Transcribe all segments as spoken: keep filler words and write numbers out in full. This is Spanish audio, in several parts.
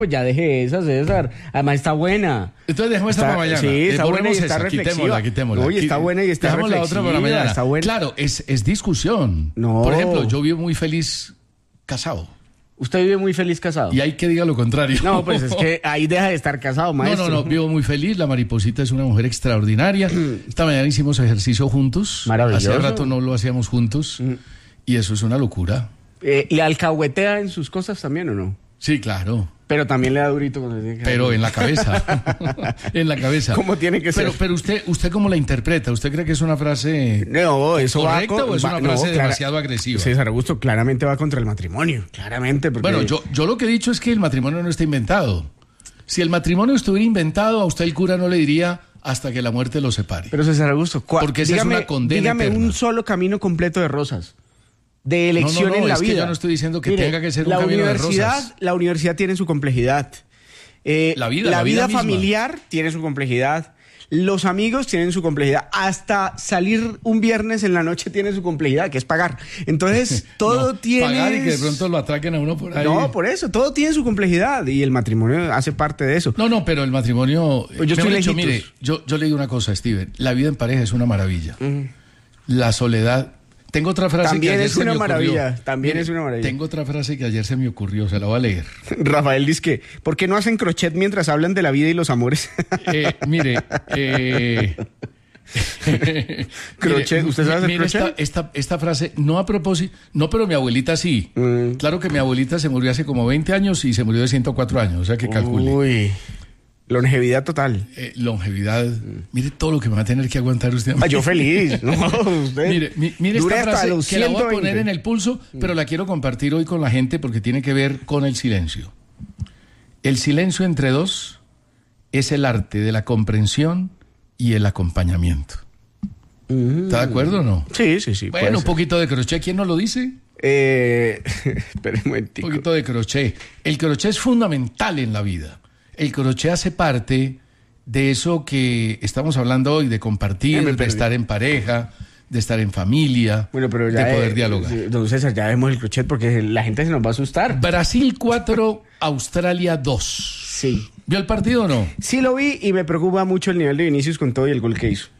Pues ya deje esa, César. Además está buena. Entonces dejemos esta Está- para mañana. sí, está Eh, buena y borremos está esa, reflexiva. Quitémosla, quitémosla. Uy, está buena y está Dejamos la otra para reflexiva, mañana. está buena. Claro, es, es discusión. No. Por ejemplo, yo vivo muy feliz casado. Usted vive muy feliz casado. Y hay que diga lo contrario. No, pues es que ahí deja de estar casado, No, maestro. no, no, vivo muy feliz. La Mariposita es una mujer extraordinaria. Esta mañana hicimos ejercicio juntos. Maravilloso. Hace rato no lo hacíamos juntos. Y eso es una locura. Eh, ¿Y alcahuetea en sus cosas también o no? Sí, claro. Pero también le da durito cuando le tiene que Pero dar. en la cabeza. En la cabeza. ¿Cómo tiene que ser? Pero, pero usted, ¿usted cómo la interpreta? ¿Usted cree que es una frase No, eso va correcta con- o es va- una frase no, clara- demasiado agresiva? César Augusto claramente va contra el matrimonio. Claramente. Porque... Bueno, yo, yo lo que he dicho es que el matrimonio no está inventado. Si el matrimonio estuviera inventado, a usted el cura no le diría hasta que la muerte los separe. Pero César Augusto, cua- Porque esa es una condena dígame eterna. un solo camino completo de rosas. De elección No, no, no, en la es que vida. yo no estoy diciendo que Mire, tenga que ser un la camino de universidad, rosas. La universidad tiene su complejidad. Eh, La vida, la la vida vida misma. familiar tiene su complejidad. Los amigos tienen su complejidad. Hasta salir un viernes en la noche tiene su complejidad, que es pagar. Entonces, todo No, tiene... pagar y que de pronto lo atraquen a uno por ahí. No, por eso, todo tiene su complejidad y el matrimonio hace parte de eso. No, no, pero el matrimonio... Pues yo mejor estoy dicho, lejitos. mire, yo, yo le digo una cosa, Steven. La vida en pareja es una maravilla. La soledad... Tengo otra frase También que ayer es se una me ocurrió. maravilla, también es una maravilla. Tengo otra frase que ayer se me ocurrió, se la voy a leer. Rafael dice que, ¿por qué no hacen crochet mientras hablan de la vida y los amores? Eh, mire, eh, Crochet, ¿usted sabe hacer mire crochet? Esta, esta, esta frase, no a propósito, no, pero mi abuelita sí. Mm. Claro que mi abuelita se murió hace como veinte años y se murió de ciento cuatro años, o sea que calcule. Uy, longevidad total. Eh, longevidad, mire todo lo que me va a tener que aguantar usted. Ah, yo feliz. No, usted Mire, mi- mire dure esta hasta frase los que la voy a ciento poner veinte. en el pulso, pero la quiero compartir hoy con la gente porque tiene que ver con el silencio. El silencio entre dos es el arte de la comprensión y el acompañamiento. ¿Está de acuerdo o no? Sí, sí, sí. puede Bueno, un ser. poquito de crochet, ¿quién nos lo dice? Eh, espere un Un momentico. poquito de crochet. El crochet es fundamental en la vida. El crochet hace parte de eso que estamos hablando hoy, de compartir, Ya me de perdí. estar en pareja, de estar en familia, Bueno, pero ya de poder eh, dialogar. sí, don César, ya vemos el crochet porque la gente se nos va a asustar. Brasil cuatro, Australia dos. Sí. ¿Vio el partido o no? Sí lo vi y me preocupa mucho el nivel de Vinicius con todo y el gol que hizo.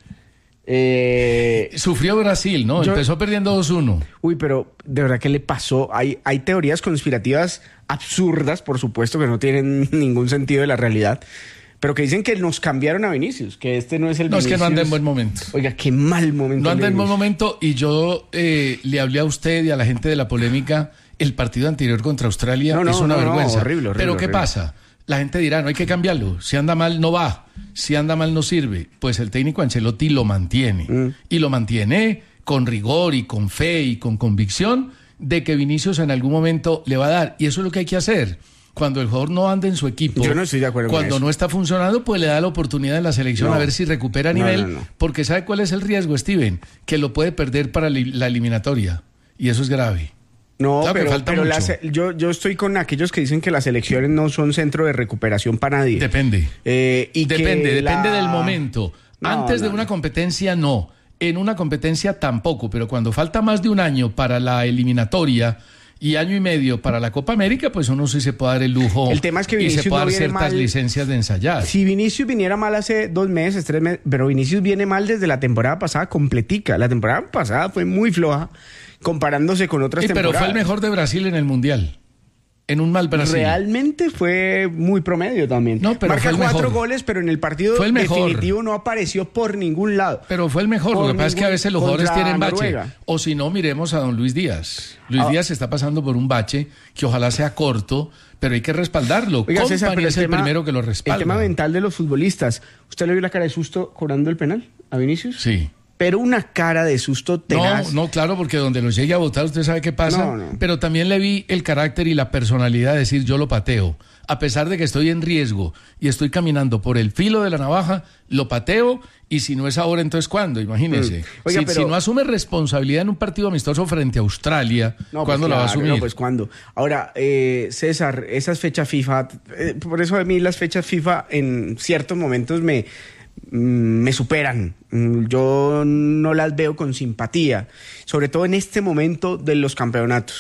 Eh, Sufrió Brasil, ¿no? Yo- Empezó perdiendo dos uno. Uy, pero de verdad, ¿qué le pasó? Hay, hay teorías conspirativas absurdas, por supuesto, que no tienen ningún sentido de la realidad, pero que dicen que nos cambiaron a Vinicius, que este no es el No, es Vinicius. que no anda en buen momento. Oiga, qué mal momento. No el anda de en buen Vinicius. momento y yo eh, le hablé a usted y a la gente de la polémica. El partido anterior contra Australia No, no, es una no, no, vergüenza. horrible, horrible, Pero ¿qué horrible. pasa? La gente dirá, no hay que cambiarlo. Si anda mal, no va. Si anda mal, no sirve. Pues el técnico Ancelotti lo mantiene. Mm. Y lo mantiene con rigor y con fe y con convicción de que Vinicius en algún momento le va a dar. Y eso es lo que hay que hacer. Cuando el jugador no anda en su equipo, Yo no estoy de acuerdo con cuando eso. no está funcionando, pues le da la oportunidad en la selección No. a ver si recupera No, nivel. no, no. Porque ¿sabe cuál es el riesgo, Steven? Que lo puede perder para li- la eliminatoria. Y eso es grave. No, Claro que pero, falta pero mucho. la se- yo, yo estoy con aquellos que dicen que las elecciones no son centro de recuperación para nadie. Depende. Eh, y que Depende, la- depende del momento. No, Antes de no, una no. competencia, no. En una competencia tampoco. Pero cuando falta más de un año para la eliminatoria y año y medio para la Copa América, pues uno sí se puede dar el lujo. El tema es que y Vinicius se puede no dar viene ciertas mal. licencias de ensayar. Si Vinicius viniera mal hace dos meses, tres meses, pero Vinicius viene mal desde la temporada pasada completica. La temporada pasada fue muy floja comparándose con otras Sí, pero temporadas. fue el mejor de Brasil en el Mundial. En un mal Brasil. Realmente fue muy promedio también. No, pero Marca fue el cuatro mejor. goles, pero en el partido Fue el mejor. definitivo no apareció por ningún lado. Pero fue el mejor. Por Lo que pasa es que a ningún- veces los jugadores contra tienen bache. Noruega. O si no, miremos a don Luis Díaz. Luis Ah. Díaz está pasando por un bache que ojalá sea corto, pero hay que respaldarlo. Oiga, César, Kompany pero es el primero que lo respalda. El tema mental de los futbolistas. ¿Usted le vio la cara de susto cobrando el penal a Vinicius? Sí. Pero una cara de susto tenaz. No, no, claro, porque donde los llegue a votar usted sabe qué pasa. No, no. Pero también le vi el carácter y la personalidad de decir yo lo pateo. A pesar de que estoy en riesgo y estoy caminando por el filo de la navaja, lo pateo y si no es ahora, entonces ¿cuándo? Imagínese. Mm. Oiga, si, pero- si no asume responsabilidad en un partido amistoso frente a Australia, No, ¿cuándo pues la va a claro, asumir? No, pues cuándo. Ahora, eh, César, esas fechas FIFA, eh, por eso a mí las fechas FIFA en ciertos momentos me, mm, me superan. Mm, Yo no las veo con simpatía, sobre todo en este momento de los campeonatos.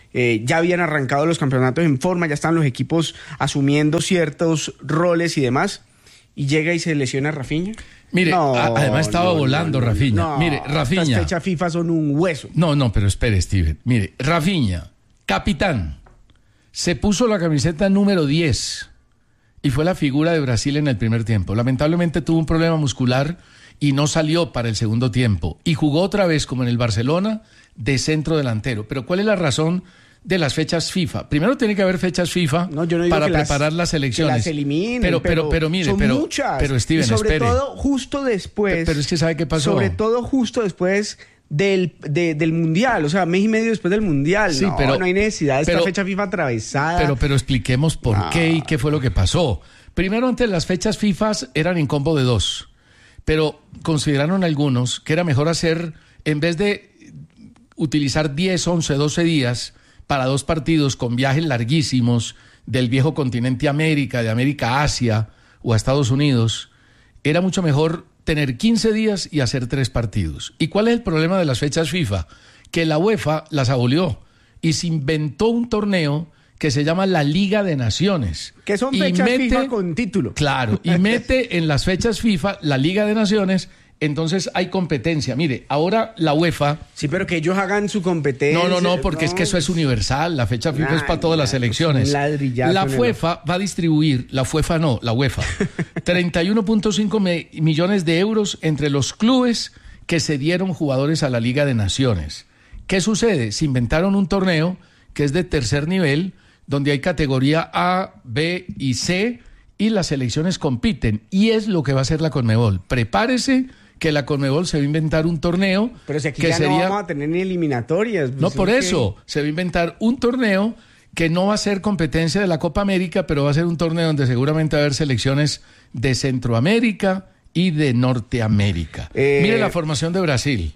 Eh, ya habían arrancado los campeonatos en forma, ya están los equipos asumiendo ciertos roles y demás, y llega y se lesiona Rafinha. Mire, No, a- además estaba no, volando no, no, Rafinha. no, Mire, Rafinha. Estas fechas FIFA son un hueso. No, no, pero espere, Steven. Mire, Rafinha, capitán, se puso la camiseta número diez y fue la figura de Brasil en el primer tiempo. Lamentablemente tuvo un problema muscular y no salió para el segundo tiempo. Y jugó otra vez, como en el Barcelona, de centro delantero. Pero ¿cuál es la razón de las fechas FIFA? Primero tiene que haber fechas FIFA No, yo no digo para que las- preparar las que elecciones. las eliminen, pero, pero, pero, mire, son pero, muchas. pero Steven, y sobre espere. todo justo después. Pero es que ¿sabe qué pasó? Sobre todo justo después del, de- del Mundial, o sea, mes y medio después del Mundial. Sí, no, pero- no hay necesidad de esta pero- fecha FIFA atravesada. Pero, pero expliquemos por No. qué y qué fue lo que pasó. Primero, antes las fechas FIFA eran en combo de dos, pero consideraron algunos que era mejor hacer, en vez de utilizar diez, once, doce días para dos partidos con viajes larguísimos del viejo continente América, de América a Asia o a Estados Unidos, era mucho mejor tener quince días y hacer tres partidos. ¿Y cuál es el problema de las fechas FIFA? Que la UEFA las abolió y se inventó un torneo que se llama la Liga de Naciones. Que son Y fechas mete- FIFA con título. Claro, y mete en las fechas FIFA la Liga de Naciones, entonces hay competencia. Mire, ahora la UEFA... Sí, pero que ellos hagan su competencia. No, no, no, porque es que eso es universal. La fecha FIFA es para todas las Nah, elecciones. un ladrillazo La en el- UEFA va a distribuir, la UEFA no, la UEFA, treinta y uno punto cinco me- millones de euros entre los clubes que cedieron jugadores a la Liga de Naciones. ¿Qué sucede? Se inventaron un torneo que es de tercer nivel, donde hay categoría A, B y C, y las selecciones compiten. Y es lo que va a hacer la Conmebol. Prepárese que la Conmebol se va a inventar un torneo Pero si aquí que ya sería... no vamos a tener ni eliminatorias. pues, No, es por que- eso, se va a inventar un torneo que no va a ser competencia de la Copa América, pero va a ser un torneo donde seguramente va a haber selecciones de Centroamérica y de Norteamérica. Eh, Mire la formación de Brasil.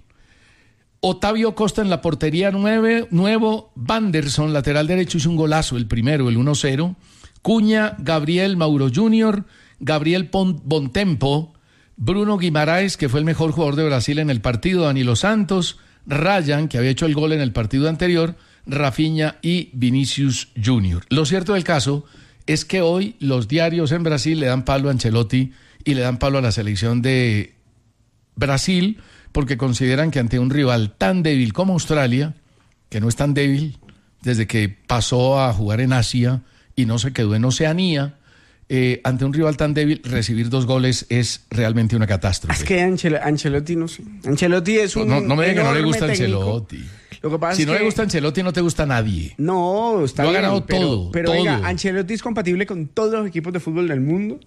Otavio Costa en la portería nueve, nuevo, Wanderson, lateral derecho, hizo un golazo, el primero, el uno cero. Cuña, Gabriel Mauro junior, Gabriel Pon- Bontempo, Bruno Guimaraes, que fue el mejor jugador de Brasil en el partido, Danilo Santos, Ryan, que había hecho el gol en el partido anterior, Rafinha y Vinicius junior Lo cierto del caso es que hoy los diarios en Brasil le dan palo a Ancelotti y le dan palo a la selección de Brasil, porque consideran que ante un rival tan débil como Australia, que no es tan débil desde que pasó a jugar en Asia y no se quedó en Oceanía, eh, ante un rival tan débil, recibir dos goles es realmente una catástrofe. Es que Ancel- Ancelotti no sé. Ancelotti es un no, no me diga que no le enorme gusta técnico. Ancelotti. Lo que pasa Si es no que... le gusta Ancelotti, no te gusta nadie. No, está Lo ha bien, ganado pero, todo, Pero todo. venga, Ancelotti es compatible con todos los equipos de fútbol del mundo.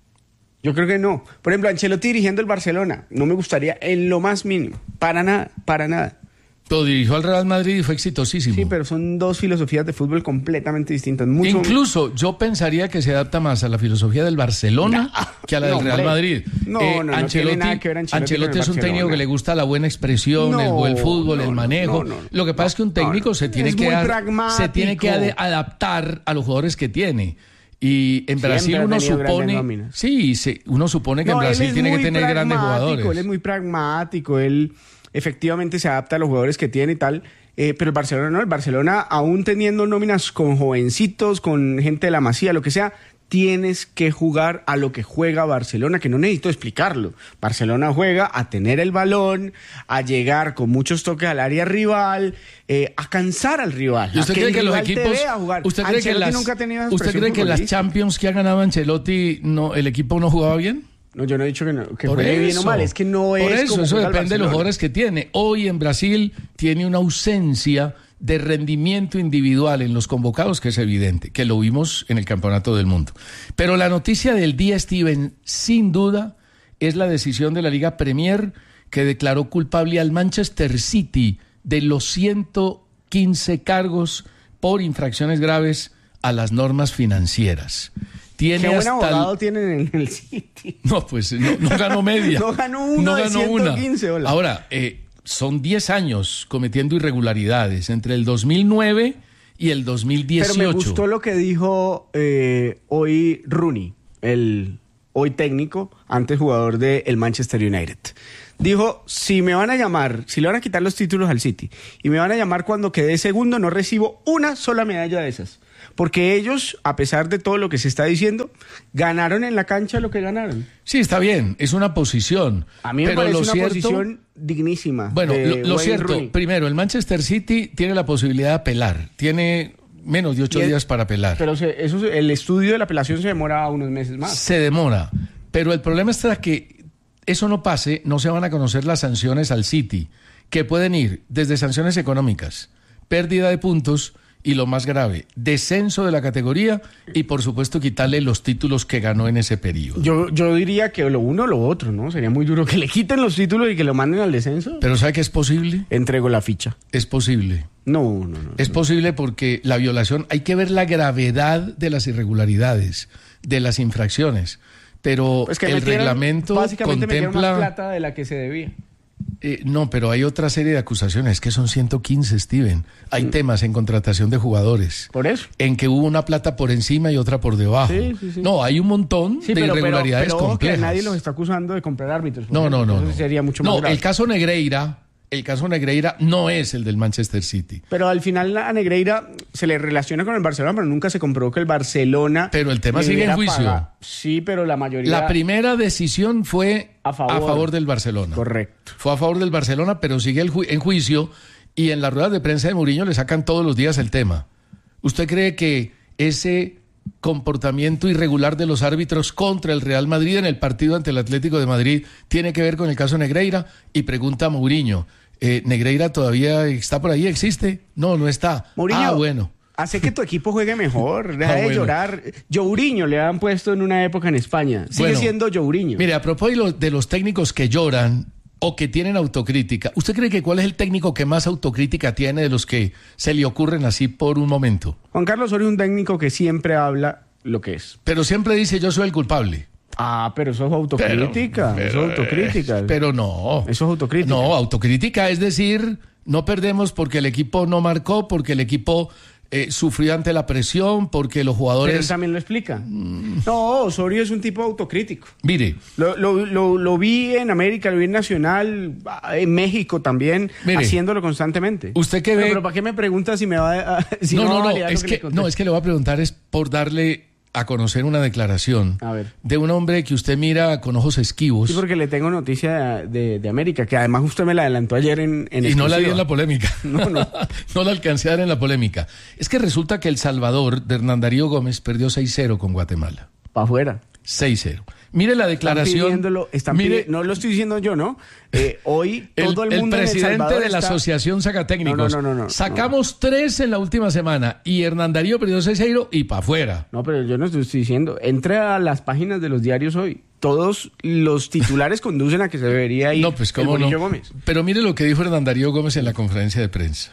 Yo creo que no. Por ejemplo, Ancelotti dirigiendo el Barcelona, no me gustaría en lo más mínimo. Para nada, para nada. Lo dirigió al Real Madrid y fue exitosísimo. Sí, pero son dos filosofías de fútbol completamente distintas. Mucho... Incluso yo pensaría que se adapta más a la filosofía del Barcelona que a la no, del Real hombre. Madrid. No, no, no tiene nada que ver Ancelotti Ancelotti con el es un técnico Barcelona. que le gusta la buena expresión, No, el buen fútbol, no, el no, manejo. no, no, Lo que pasa no, es que un no, técnico no. se tiene Es que muy ad- pragmático. se tiene que ad- adaptar a los jugadores que tiene. Y en Siempre Brasil ha uno tenido grandes supone, nóminas. sí, se- uno supone que No, en él Brasil es tiene que muy tener grandes pragmático, jugadores. Él es muy pragmático, él efectivamente se adapta a los jugadores que tiene y tal. Eh, pero el Barcelona no, el Barcelona, aún teniendo nóminas con jovencitos, con gente de la Masía, lo que sea, tienes que jugar a lo que juega Barcelona, que no necesito explicarlo. Barcelona juega a tener el balón, a llegar con muchos toques al área rival, eh, a cansar al rival. ¿Y usted a cree el que los rival te equipos, vea jugar. usted cree que Ancelotti las, nunca ha tenido esa usted expresión cree que las futbolística. Champions que ha ganado Ancelotti, no, el equipo no jugaba bien? No, yo no he dicho que, no, que Por juegue bien o eso, mal, es que no por es eso, como eso juega el depende de los Barcelona. jugadores que tiene. Hoy en Brasil tiene una ausencia de rendimiento individual en los convocados que es evidente, que lo vimos en el Campeonato del Mundo. Pero la noticia del día, Steven, sin duda, es la decisión de la Liga Premier que declaró culpable al Manchester City de los ciento quince cargos por infracciones graves a las normas financieras. Tiene Qué buen hasta abogado el- tienen en el City. No, pues no, no ganó media. No ganó uno de ciento quince, hola. Ahora, eh, son diez años cometiendo irregularidades entre el dos mil nueve y el dos mil dieciocho. Pero me gustó lo que dijo eh, hoy Rooney, el hoy técnico, antes jugador del Manchester United. dijo, si me van a llamar, si le van a quitar los títulos al City y me van a llamar cuando quede segundo, no recibo una sola medalla de esas. Porque ellos, a pesar de todo lo que se está diciendo, ganaron en la cancha lo que ganaron. Sí, está bien, es una posición. A mí me pero parece lo una cierto, posición dignísima. Bueno, de lo, lo Wayne cierto, Rooney. primero, el Manchester City tiene la posibilidad de apelar. Tiene menos de ocho Y es- días para apelar. Pero se- eso, se- el estudio de la apelación se demora unos meses más. Se demora. Pero el problema está que eso no pase, no se van a conocer las sanciones al City, que pueden ir desde sanciones económicas, pérdida de puntos y lo más grave, descenso de la categoría y por supuesto quitarle los títulos que ganó en ese periodo. Yo, yo diría que lo uno o lo otro, ¿no? Sería muy duro que le quiten los títulos y que lo manden al descenso. Pero ¿sabe qué es posible? Entrego la ficha. Es posible. No, no, no. Es posible porque la violación, hay que ver la gravedad de las irregularidades, de las infracciones, pero Pues que el metieron- reglamento básicamente metieron más contempla... plata de la que se debía. Eh, no, pero hay otra serie de acusaciones, que son ciento quince, Steven. Hay temas en contratación de jugadores, Por eso. en que hubo una plata por encima y otra por debajo. Sí, sí, sí. No, hay un montón Sí, de pero, pero, irregularidades pero ojo que complejas. nadie los está acusando de comprar árbitros. por No, ejemplo. no, no. Eso no. sería mucho más No, grave. el caso Negreira, el caso Negreira no es el del Manchester City. Pero al final a Negreira se le relaciona con el Barcelona, pero nunca se comprobó que el Barcelona... Pero el tema le sigue en hubiera juicio. pagado. Sí, pero la mayoría... La primera decisión fue A favor. del Barcelona. Correcto. Fue a favor del Barcelona, pero sigue el ju- en juicio y en las ruedas de prensa de Mourinho le sacan todos los días el tema. ¿Usted cree que ese comportamiento irregular de los árbitros contra el Real Madrid en el partido ante el Atlético de Madrid tiene que ver con el caso Negreira? Y pregunta a Mourinho, eh, ¿Negreira todavía está por ahí? ¿Existe? No, no está. Mourinho, Ah, bueno. hace que tu equipo juegue mejor. Deja Ah, de bueno. llorar. Jourinho le han puesto en una época en España. Sigue Bueno, siendo Jourinho. Mire, a propósito de los técnicos que lloran o que tienen autocrítica, ¿usted cree que cuál es el técnico que más autocrítica tiene de los que se le ocurren así por un momento? Juan Carlos Osorio es un técnico que siempre habla lo que es. Pero siempre dice, yo soy el culpable. Ah, pero eso es autocrítica. Pero- eso es autocrítica. eh, Pero no. Eso es autocrítica. No, autocrítica es decir, no perdemos porque el equipo no marcó, porque el equipo eh, sufrió ante la presión, porque los Pero él jugadores... también lo explica. No, Osorio es un tipo autocrítico. Mire, Lo, lo, lo, lo vi en América, lo vi en Nacional, en México también, Mire, haciéndolo constantemente. usted que Pero, ve- pero ¿para qué me pregunta si me va a... Si no, va a no, no, validar lo es le que, conté? no, es que le voy a preguntar es por darle a conocer una declaración A ver. de un hombre que usted mira con ojos esquivos Sí, porque le tengo noticia de, de, de América, que además usted me la adelantó ayer en, en y no la di exclusiva. en la polémica. No, no. No la alcancé a dar en la polémica. Es que resulta que El Salvador de Hernán Darío Gómez perdió seis cero con Guatemala. Para afuera. seis cero. Mire la Están declaración. pidiéndolo, están mire, pidi- no lo estoy diciendo yo, ¿no? Eh, hoy el, todo el el mundo en El presidente Salvador de la está- Asociación Sacatécnicos. No, no, no, no, no, Sacamos tres en la última semana y Hernán Darío perdió seis cero y para afuera. No, pero yo no estoy diciendo. Entre a las páginas de los diarios hoy. Todos los titulares conducen a que se debería ir No, pues el cómo no. Bolillo Gómez. Pero mire lo que dijo Hernán Darío Gómez en la conferencia de prensa.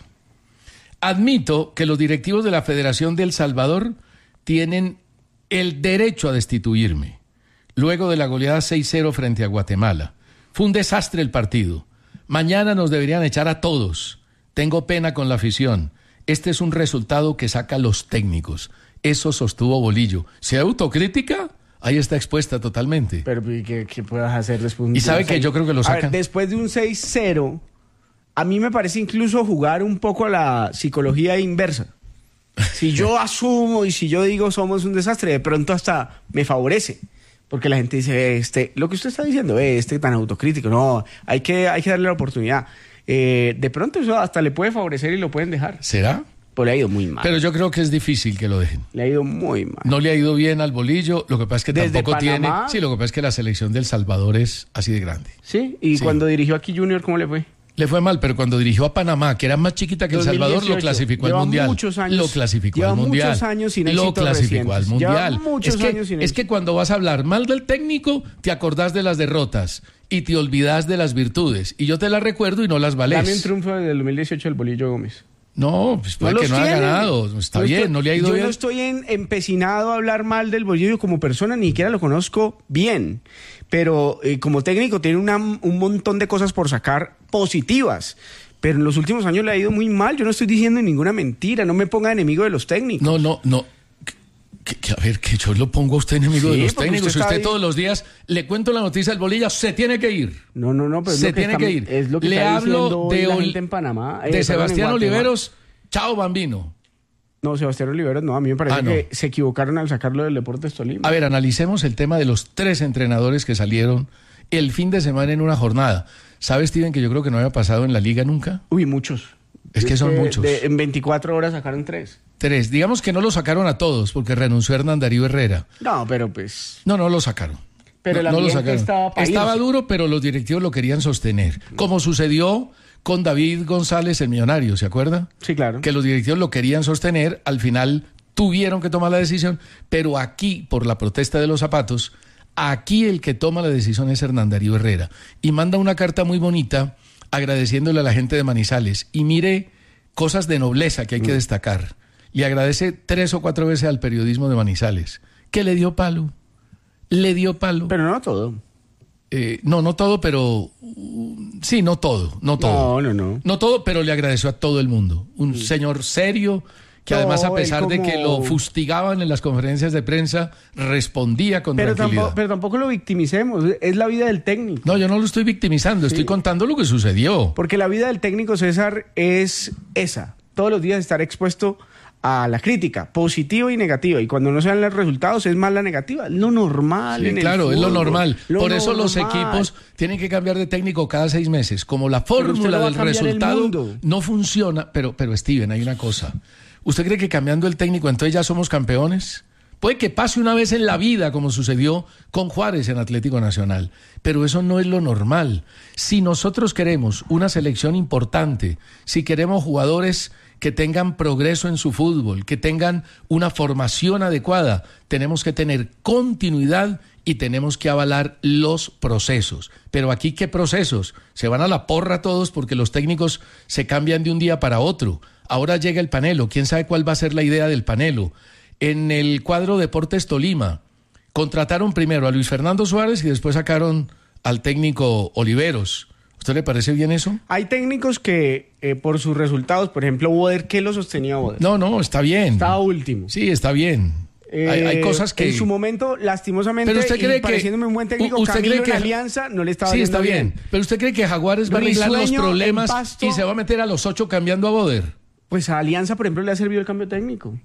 Admito que los directivos de la Federación de El Salvador tienen el derecho a destituirme. Luego de la goleada seis cero frente a Guatemala. Fue un desastre el partido. Mañana nos deberían echar a todos. Tengo pena con la afición. Este es un resultado que saca a los técnicos. Eso sostuvo Bolillo. ¿Se autocrítica? Ahí está expuesta totalmente. Pero ¿qué, qué puedas hacer después de un Y sabe seis? que yo creo que lo A ver, sacan. después de un seis cero, a mí me parece incluso jugar un poco a la psicología inversa. Si yo asumo y si yo digo somos un desastre, de pronto hasta me favorece. Porque la gente dice, este, lo que usted está diciendo, eh, este tan autocrítico, no, hay que, hay que darle la oportunidad. Eh, de pronto eso hasta le puede favorecer y lo pueden dejar. ¿Será? Pero le ha ido muy mal. Pero yo creo que es difícil que lo dejen. Le ha ido muy mal. No le ha ido bien al Bolillo, lo que pasa es que Desde tampoco Panamá. tiene... Sí, lo que pasa es que la selección del Salvador es así de grande. Sí, y Sí. cuando dirigió aquí Junior, ¿cómo le fue? Le fue mal, pero cuando dirigió a Panamá, que era más chiquita que El Salvador, lo dos mil dieciocho. clasificó al Lleva Mundial. muchos años- lo clasificó lleva al Mundial. muchos años sin Lo éxitos clasificó al recientes. Lleva Mundial. muchos es que, años sin es que éxito. cuando vas a hablar mal del técnico, te acordás de las derrotas y te olvidas de las virtudes. Y yo te las recuerdo y no las valés. Dame un triunfo del dos mil dieciocho del Bolillo Gómez. No, pues puede No que los no haya tiene. ganado. Está No bien, estoy- no le ha ido yo bien. no estoy en- empecinado a hablar mal del Bolillo como persona, ni siquiera lo conozco bien. Pero eh, como técnico tiene una- un montón de cosas por sacar positivas. Pero en los últimos años le ha ido muy mal. Yo no estoy diciendo ninguna mentira. No me ponga enemigo de los técnicos. No, no, no. Que, que, a ver, que yo lo pongo a usted enemigo Sí, de los porque técnicos. usted Usted, está todos los días le cuento la noticia del Bolilla, se tiene que ir. No, no, no, pero es se lo que tiene está- que ir. es lo que le está hablo diciendo hoy de, la Ol- gente en Panamá, eh, de perdón, en Sebastián Guatemala. Oliveros. Chao, Bambino. No, Sebastián Oliveros, no, a mí me parece Ah, no. que se equivocaron al sacarlo del Deportes Tolima. A ver, analicemos el tema de los tres entrenadores que salieron el fin de semana en una jornada. ¿Sabe, Steven, que yo creo que no había pasado en la liga nunca? Uy, muchos. Es que son muchos. de- en veinticuatro horas sacaron tres. Tres. Digamos que no lo sacaron a todos porque renunció Hernán Darío Herrera. No, pero pues... No, no lo sacaron. Pero no, el no lo ambiente sacaron. estaba para Estaba irse. duro, pero los directivos lo querían sostener. Como sucedió con David González, el millonario, ¿se acuerda? Sí, claro. Que los directivos lo querían sostener, al final tuvieron que tomar la decisión, pero aquí, por la protesta de los zapatos, aquí el que toma la decisión es Hernán Darío Herrera. Y manda una carta muy bonita agradeciéndole a la gente de Manizales. Y mire cosas de nobleza que hay que destacar. Le agradece tres o cuatro veces al periodismo de Manizales, que le dio palo. Le dio palo. Pero no todo. Eh, no, no todo, pero uh, sí, no todo, no todo. No, no, no. No todo, pero le agradeció a todo el mundo. Un señor serio que No, además, a él pesar de que como- lo fustigaban en las conferencias de prensa, respondía con Pero tranquilidad. tampoco, pero tampoco lo victimicemos. Es la vida del técnico. No, yo no lo estoy victimizando, estoy contando lo que sucedió. Porque la vida del técnico, César, es esa. Todos los días estar expuesto a la crítica, positiva y negativa. Y cuando no se dan los resultados, es más la negativa. Es lo normal. Sí, en el claro, es lo fútbol. normal. Lo Por eso los normal. equipos tienen que cambiar de técnico cada seis meses. Como la usted fórmula no va a del cambiar el resultado mundo. no funciona. Pero, pero Steven, hay una cosa. ¿Usted cree que cambiando el técnico entonces ya somos campeones? Puede que pase una vez en la vida, como sucedió con Juárez en Atlético Nacional, pero eso no es lo normal. Si nosotros queremos una selección importante, si queremos jugadores que tengan progreso en su fútbol, que tengan una formación adecuada, tenemos que tener continuidad y tenemos que avalar los procesos. Pero aquí, ¿qué procesos? Se van a la porra todos porque los técnicos se cambian de un día para otro. Ahora llega el Panelo, ¿quién sabe cuál va a ser la idea del Panelo? En el cuadro Deportes Tolima, contrataron primero a Luis Fernando Suárez y después sacaron al técnico Oliveros. ¿A usted le parece bien eso? Hay técnicos que, eh, por sus resultados, por ejemplo, Boder, ¿qué lo sostenía Boder? No, no, está bien. Estaba último. Sí, está bien. Eh, hay, hay cosas que... En su momento, lastimosamente, Pero usted cree y que- pareciéndome un buen técnico, ¿usted Camilo cree que- en Alianza no le estaba Sí, yendo está bien. Pero usted cree que Jaguares va a arreglar los Risueño, problemas en Pasto. y se va a meter a los ocho cambiando a Boder. Pues a Alianza, por ejemplo, le ha servido el cambio técnico.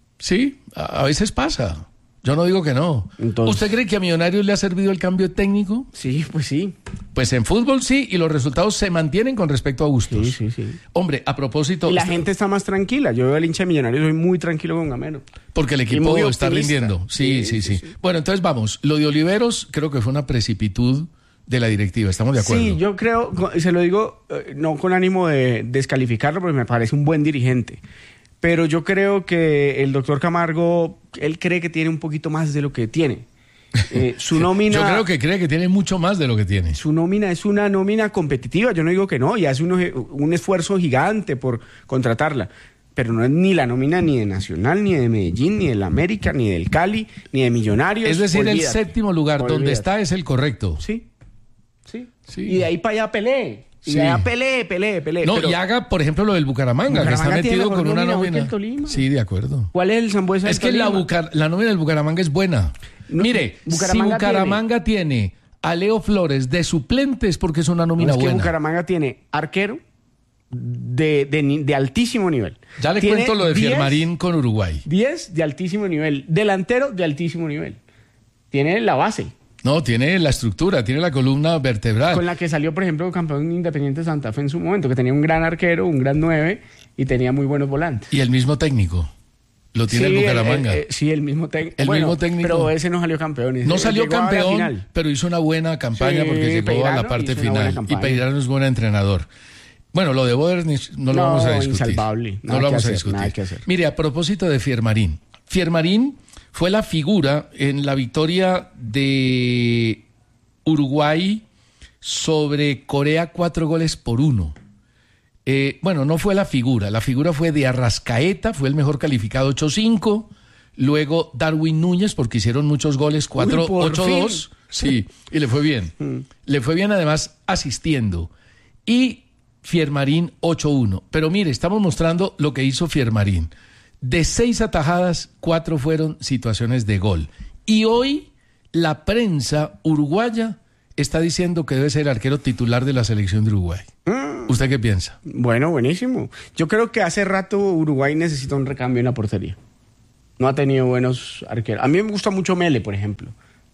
Sí, a, a veces pasa. Yo no digo que no. Entonces- ¿Usted cree que a Millonarios le ha servido el cambio técnico? Sí, pues sí. Pues en fútbol sí, y los resultados se mantienen con respecto a Bustos. Sí, sí, sí. Hombre, a propósito... Y la usted- gente está más tranquila. Yo veo al hincha de Millonarios, soy muy tranquilo con Gamero. Porque el Y equipo muy está optimista. rindiendo. Sí sí sí, Sí, sí, Bueno, entonces vamos. Lo de Oliveros creo que fue una precipitud de la directiva. ¿Estamos de acuerdo? Sí, yo creo, se lo digo eh, no con ánimo de descalificarlo, porque me parece un buen dirigente. Pero yo creo que el doctor Camargo, él cree que tiene un poquito más de lo que tiene. Eh, su nómina... Yo creo que cree que tiene mucho más de lo que tiene. Su nómina es una nómina competitiva, yo no digo que no, y hace uno- un esfuerzo gigante por contratarla, pero no es ni la nómina ni de Nacional, ni de Medellín, ni del América, ni del Cali, ni de Millonarios. Es decir, el Olvídate. séptimo lugar donde Olvídate. está es el correcto. Sí, sí, Sí. Y de ahí para allá peleé, y Sí. de allá peleé, peleé, peleé. No, pero y haga, por ejemplo, lo del Bucaramanga, que está Bucaramanga tiene metido mejor con una nómina hoy que nómina. el Tolima. Sí, de acuerdo. ¿Cuál es el Sambuesa Es del que la, Tolima? Bucar- la nómina del Bucaramanga es buena. No, Mire, Bucaramanga si Bucaramanga tiene... a Leo Flores de suplentes porque es una No, nómina es que buena. Bucaramanga tiene arquero de, de, ni- de altísimo nivel. Ya le Tiene cuento lo de diez Fiermarín con Uruguay. diez de altísimo nivel. Delantero de altísimo nivel. Tiene la base. No, tiene la estructura, tiene la columna vertebral. Con la que salió, por ejemplo, campeón Independiente Santa Fe en su momento, que tenía un gran arquero, un gran nueve y tenía muy buenos volantes. Y el mismo técnico. Lo tiene Sí, el Bucaramanga. eh, eh, sí, el mismo técnico. El mismo técnico. Pero ese no salió campeón. ese No salió llegó a la campeón, final. pero hizo una buena campaña Sí, porque llegó a Peirano la parte hizo una buena final. Y campaña. Peirano es buen entrenador. Bueno, lo de Boder ni- no lo No, vamos a discutir. insalvable. No Nada lo que vamos a hacer, discutir. nada que hacer. Mire, a propósito de Fiermarín. Fiermarín fue la figura en la victoria de Uruguay sobre Corea cuatro goles por uno. Eh, bueno, no fue la figura. La figura fue de Arrascaeta, fue el mejor calificado ocho cinco. Luego Darwin Núñez, porque hicieron muchos goles, cuatro por ocho dos. Sí, y le fue bien. Le fue bien además asistiendo. Y Fiermarín ocho uno. Pero mire, estamos mostrando lo que hizo Fiermarín. De seis atajadas, cuatro fueron situaciones de gol. Y hoy la prensa uruguaya está diciendo que debe ser el arquero titular de la selección de Uruguay. Mm. ¿Usted qué piensa? Bueno, buenísimo. Yo creo que hace rato Uruguay necesita un recambio en la portería. No ha tenido buenos arqueros. A mí me gusta mucho Mele, por ejemplo.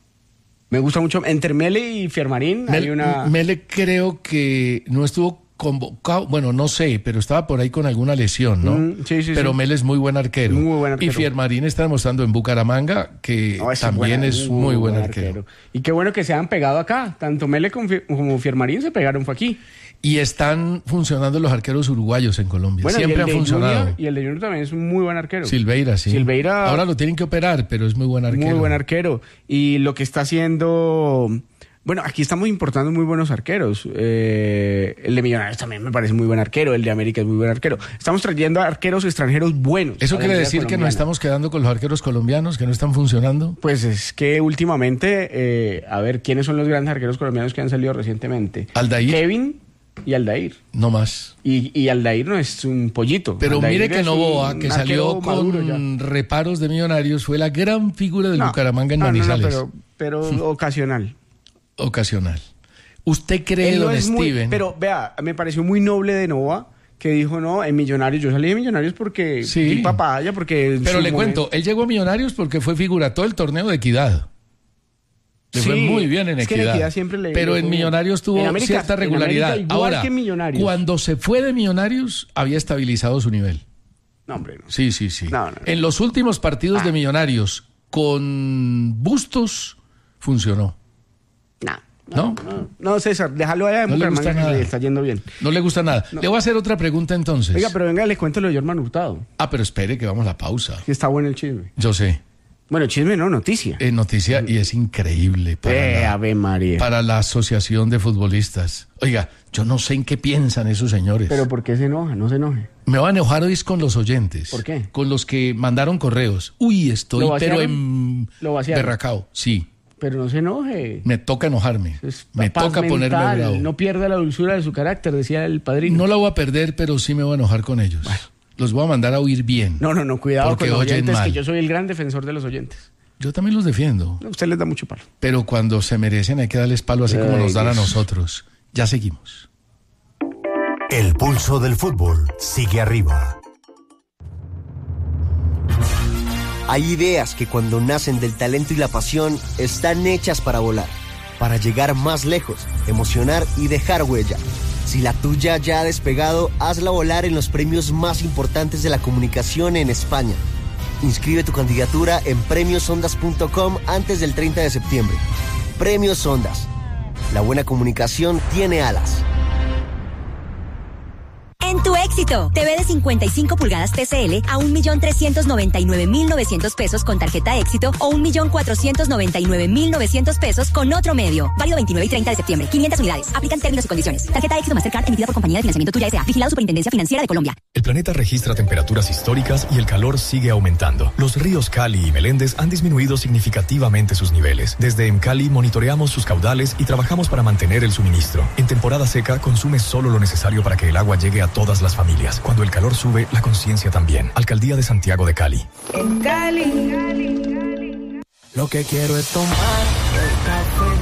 Me gusta mucho. Entre Mele y Fiermarín Mele, hay una... Mele creo que no estuvo convocado, bueno, no sé, pero estaba por ahí con alguna lesión, ¿no? Mm, sí, sí, pero sí. Mele es muy buen arquero. Muy buen arquero. Y Fiermarín está demostrando en Bucaramanga que no, también buena, es muy, muy buen arquero. arquero. Y qué bueno que se han pegado acá. Tanto Mele como Fiermarín se pegaron fue aquí. Y están funcionando los arqueros uruguayos en Colombia. Bueno, Siempre han funcionado. Junior, y el de Junior también es un muy buen arquero. Silveira, sí. Silveira. Ahora lo tienen que operar, pero es muy buen arquero. Muy buen arquero. Y lo que está haciendo... Bueno, aquí estamos importando muy buenos arqueros. Eh, el de Millonarios también me parece muy buen arquero. El de América es muy buen arquero. Estamos trayendo arqueros extranjeros buenos. ¿Eso quiere decir colombiana. que nos estamos quedando con los arqueros colombianos que no están funcionando? Pues es que últimamente, eh, a ver, ¿quiénes son los grandes arqueros colombianos que han salido recientemente? Aldair. Kevin y Aldair. No más. Y, y Aldair no es un pollito. Pero Aldair mire que Novoa, que salió con reparos de Millonarios, fue la gran figura del no, Bucaramanga en no, Manizales. No, no, pero, pero ocasional. Ocasional. ¿Usted cree, no don Steven? Muy, pero vea, me pareció muy noble de Novoa que dijo, no, en Millonarios, yo salí de Millonarios porque sí. papaya, porque... Pero le momento... cuento, él llegó a Millonarios porque fue figura todo el torneo de Equidad. Le sí, fue muy bien en es Equidad. Que en Equidad siempre le, pero le en Millonarios tuvo en América, cierta regularidad. En América, igual Ahora, que en Millonarios. Cuando se fue de Millonarios, había estabilizado su nivel. No, hombre, no. Sí, sí, sí. No, no, no. En los últimos partidos ah. de Millonarios, con Bustos, funcionó. No. No, ¿No? no, no, César, déjalo allá en no Bucaramanga que le está yendo bien. No le gusta nada. No. Le voy a hacer otra pregunta entonces. Oiga, pero venga, le cuento lo de Jorman Hurtado. Ah, pero espere que vamos a la pausa. Que está bueno el chisme. Yo sé. Bueno, chisme no, noticia. Es noticia y es increíble para, eh, la, Ave María. para la Asociación de Futbolistas. Oiga, yo no sé en qué piensan esos señores. Pero ¿por qué se enoja? No se enoje. Me va a enojar hoy con los oyentes. ¿Por qué? Con los que mandaron correos. Uy, estoy pero en ¿Lo berracao. Sí. Pero no se enoje. Me toca enojarme. Es me toca mental, ponerme bravo. No pierda la dulzura de su carácter, decía el padrino. No la voy a perder, pero sí me voy a enojar con ellos. Bueno. Los voy a mandar a oír bien. No, no, no, cuidado porque con los oyentes, mal. que yo soy el gran defensor de los oyentes. Yo también los defiendo. A usted les da mucho palo. Pero cuando se merecen hay que darles palo así Ay, como nos dan Dios. a nosotros. Ya seguimos. El pulso del fútbol sigue arriba. Hay ideas que cuando nacen del talento y la pasión están hechas para volar, para llegar más lejos, emocionar y dejar huella. Si la tuya ya ha despegado, hazla volar en los premios más importantes de la comunicación en España. Inscribe tu candidatura en premios ondas punto com antes del treinta de septiembre. Premios Ondas. La buena comunicación tiene alas. En tu éxito, T V de cincuenta y cinco pulgadas T C L a un millón trescientos noventa y nueve mil novecientos pesos con tarjeta éxito o un millón cuatrocientos noventa y nueve mil novecientos pesos con otro medio. Válido veintinueve y treinta de septiembre. quinientas unidades. Aplican términos y condiciones. Tarjeta éxito Mastercard emitida por Compañía de Financiamiento Tuya S A. Vigilado Superintendencia Financiera de Colombia. El planeta registra temperaturas históricas y el calor sigue aumentando. Los ríos Cali y Meléndez han disminuido significativamente sus niveles. Desde EMCALI monitoreamos sus caudales y trabajamos para mantener el suministro. En temporada seca, consume solo lo necesario para que el agua llegue a todas las familias. Cuando el calor sube, la conciencia también. Alcaldía de Santiago de Cali. En Cali, lo que quiero es tomar el café